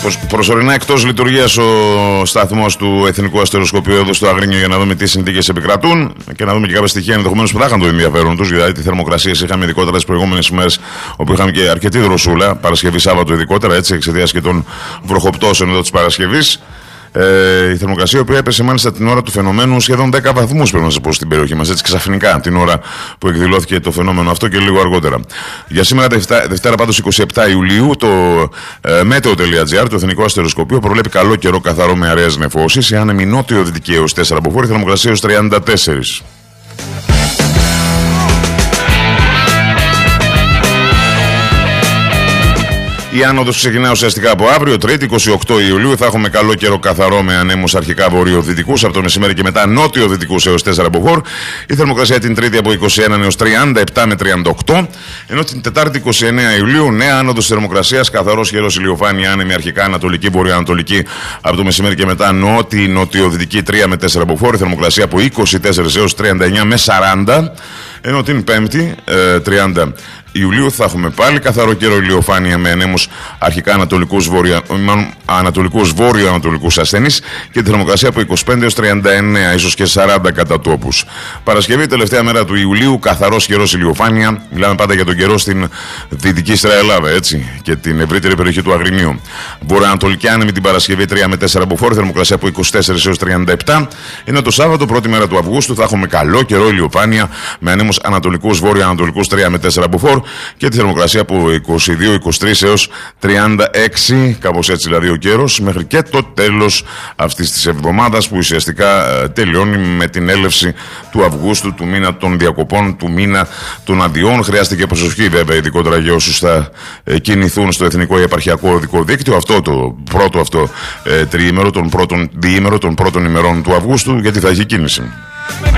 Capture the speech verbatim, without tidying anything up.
Προσωρινά εκτός λειτουργίας ο σταθμός του Εθνικού Αστεροσκοπείου εδώ στο Αγρίνιο για να δούμε τι συνθήκες επικρατούν και να δούμε και κάποια στοιχεία ενδεχομένως που θα είχαν το ενδιαφέρον τους. Δηλαδή, τι θερμοκρασίες είχαμε ειδικότερα τις προηγούμενες ημέρες, όπου είχαμε και αρκετή δροσούλα, Παρασκευή Σάββατο ειδικότερα, έτσι, εξαιτίας και των βροχοπτώσεων εδώ της Παρασκευής. Ε, η θερμοκρασία, η οποία έπεσε μάλιστα την ώρα του φαινομένου σχεδόν δέκα βαθμούς, πρέπει να σας πω, στην περιοχή μας. Έτσι, ξαφνικά την ώρα που εκδηλώθηκε το φαινόμενο αυτό και λίγο αργότερα. Για σήμερα, Δευτέρα, Δευτέρα πάντως εικοστή εβδόμη Ιουλίου, το ε, meteo.gr, το Εθνικό Αστεροσκοπείο, προβλέπει καλό καιρό καθαρό με αραιές νεφώσεις. Η άνεμη νότιο-δυτική έως τέσσερα μποφόρ, η θερμοκρασία έως τριάντα τέσσερα. Η άνοδος ξεκινά ουσιαστικά από αύριο, Τρίτη, εικοστή ογδόη Ιουλίου. Θα έχουμε καλό καιρό καθαρό με ανέμους αρχικά βορειοδυτικούς, από το μεσημέρι και μετά νότιο-δυτικούς έως τέσσερα μποφόρ. Η θερμοκρασία την Τρίτη από είκοσι ένα έως τριάντα επτά με τριάντα οκτώ. Ενώ την Τετάρτη, εικοστή ενάτη Ιουλίου, νέα άνοδος θερμοκρασίας, καθαρός καιρός, ηλιοφάνεια, άνεμη αρχικά ανατολική, βορειοανατολική, από το μεσημέρι και μετά νότιο-νοτιοδυτική τρία με τέσσερα μποφόρ. Η θερμοκρασία από είκοσι τέσσερα έως τριάντα εννιά με σαράντα. Ενώ την Πέμπτη, ε, τριάντα Ιουλίου, θα έχουμε πάλι καθαρό καιρό, ηλιοφάνεια με ανέμους αρχικά ανατολικούς, βόρειο, ανατολικούς βόρειο-ανατολικούς ασθενείς και τη θερμοκρασία από είκοσι πέντε έως τριάντα εννέα, ίσως και σαράντα κατά τόπους. Παρασκευή, τελευταία μέρα του Ιουλίου, καθαρός καιρός, ηλιοφάνεια. Μιλάμε πάντα για τον καιρό στην δυτική Ελλάδα, έτσι, και την ευρύτερη περιοχή του Αγρινίου. Βορειοανατολική άνεμη την Παρασκευή τρία με τέσσερα μποφόρ, θερμοκρασία από είκοσι τέσσερα έως τριάντα επτά. Ενώ το Σάββατο, πρώτη μέρα του Αυγούστου, θα έχουμε καλό καιρό, ηλιοφάνεια με ανέμους ανατολικούς, βόρειο-ανατολικούς τρία με τέσσερα μποφόρ και τη θερμοκρασία από είκοσι δύο είκοσι τρία έως τριάντα έξι, κάπως έτσι δηλαδή ο καιρός, μέχρι και το τέλος αυτής της εβδομάδας, που ουσιαστικά ε, τελειώνει με την έλευση του Αυγούστου, του μήνα των διακοπών, του μήνα των αδειών. Χρειάστηκε προσοχή βέβαια, ειδικότερα για όσους θα ε, κινηθούν στο Εθνικό Επαρχιακό Οδικό Δίκτυο, αυτό το πρώτο αυτό ε, τριήμερο, τον πρώτον διήμερο των πρώτων ημερών του Αυγούστου, γιατί θα έχει κίνηση.